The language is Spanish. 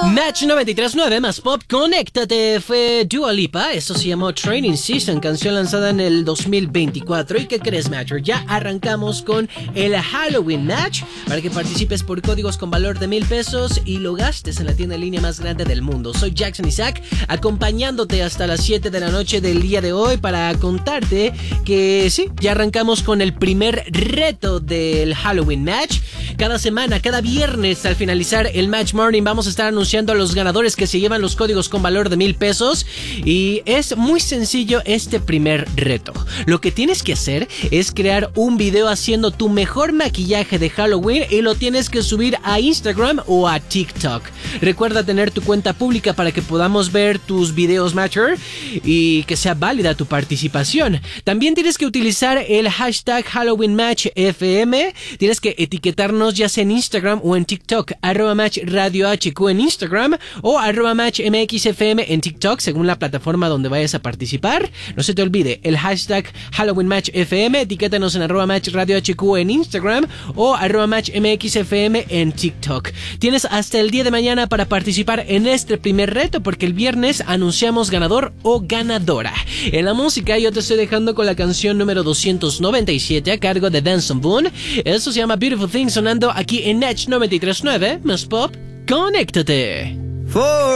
Match 93.9 más pop, conéctate. Fue Dua Lipa, esto se llamó Training Season, canción lanzada en el 2024. ¿Y qué crees, Matcher? Ya arrancamos con el Halloween Match para que participes por códigos con valor de $1,000 y lo gastes en la tienda en línea más grande del mundo. Soy Jackson Isaac, acompañándote hasta las 7 de la noche del día de hoy para contarte que sí, ya arrancamos con el primer reto del Halloween Match. Cada semana, cada viernes al finalizar el Match Morning vamos a estar anunciando a los ganadores que se llevan los códigos con valor de $1,000 y es muy sencillo este primer reto. Lo que tienes que hacer es crear un video haciendo tu mejor maquillaje de Halloween y lo tienes que subir a Instagram o a TikTok. Recuerda tener tu cuenta pública para que podamos ver tus videos, Matcher, y que sea válida tu participación. También tienes que utilizar el hashtag HalloweenMatchFM. Tienes que etiquetarnos ya sea en Instagram o en TikTok, @MatchRadioHQ en Instagram o @MatchMXFM en TikTok, según la plataforma donde vayas a participar. No se te olvide el hashtag HalloweenMatchFM, etiquétanos en @MatchRadioHQ en Instagram o @MatchMXFM en TikTok. Tienes hasta el día de mañana para participar en este primer reto porque el viernes anunciamos ganador o ganadora. En la música yo te estoy dejando con la canción número 297 a cargo de Benson Boone. Eso se llama Beautiful Thing, sonando aquí en Match 93.9 más pop. ¡Conéctate!